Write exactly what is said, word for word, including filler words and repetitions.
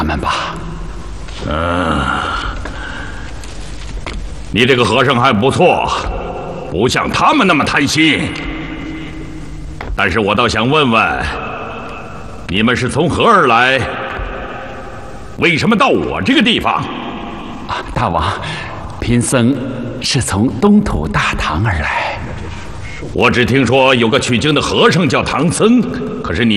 他们吧。 嗯，你这个和尚还不错，不像他们那么贪心。但是我倒想问问，你们是从何而来？为什么到我这个地方？ 啊，大王，贫僧是从东土大唐而来。 我只听说有个取经的和尚叫唐僧，可是你。